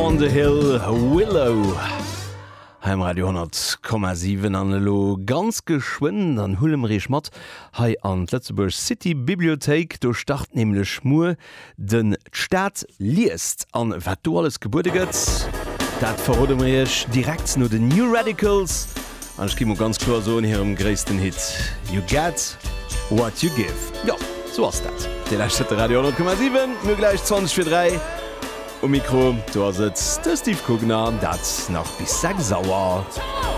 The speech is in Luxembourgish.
on the Hill, Willow. Heim Radio 10,7 an lo ganz geschwind an Hullemrich mat hei an Lettzeburg City Bibliothek do start nämlich Schmur den Staat liest an wat du alles geburtiget. Dat verrode mirch direkt no den New Radicals. An ich gi ganz klar so in ihrem gräessten Hit. You get what you give. Ja, so was dat. Die letzte Radio 10,7, mir gleich 20:03. Mikro, du sitzt Steve Kugner, dat nach bis 6 sauer.